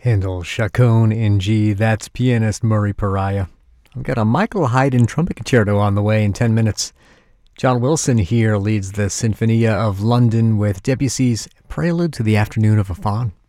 Handel, Chaconne in G. That's pianist Murray Pariah. I've got a Michael Haydn trumpet concerto on the way in 10 minutes. John Wilson here leads the Sinfonia of London with Debussy's Prelude to the Afternoon of a Faun.